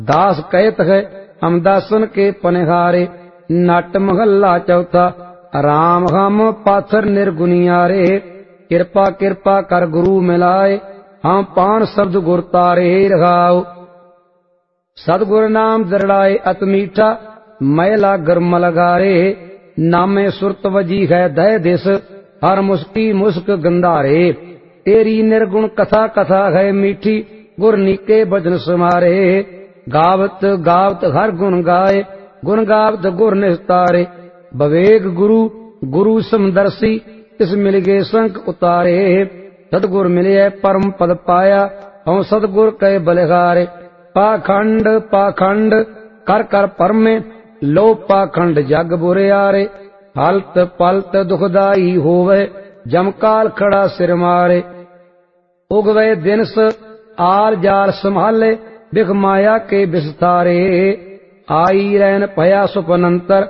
दास कहत है हम दासन के पनिहारे। नट महला चौथा। राम हम पाथर निर्गुनियारे। कृपा कृपा कर गुरु मिलाए। हम पान शब्द गुर तारे रघाओ। सतगुर नाम दरड़ाए अत मीठा। मैला गर्म लगारे। नामे सुरत वजी है दह दिस। हर मुस्की मुस्क गंधारे। तेरी निर्गुण कथा कथा है मीठी। गुर नीके भजन समारे। गावत गावत हर गुण गाए। गुण गावत गुर निस्तारे। बवेग गुरु गुरु समदर्शी। तिस मिल गए संक उतारे। सतगुर मिले परम पद पाया। हम सतगुर कहे बलिहारे। पाखंड पाखंड कर कर परमे। लो पाखंड जग बुरियारे। हलत पलत दुखदाई होवे। जमकाल खड़ा सिर मारे। उगवे दिनस आल जाल संभाले। बिख माया के विस्तारे। आई रैन भया सुपनंतर।